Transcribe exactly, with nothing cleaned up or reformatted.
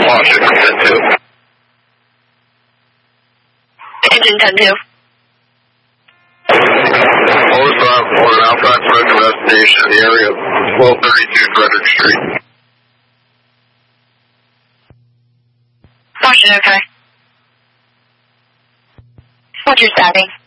Washington ten two. Engine ten two. Post five for an outside threat investigation in the area of twelve thirty-two Frederick Street. Washington, okay. What's your stabbing?